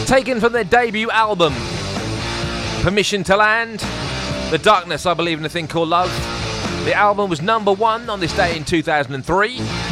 taken from their debut album, Permission to Land. The Darkness, I Believe in a Thing Called Love. The album was #1 on this day in 2003.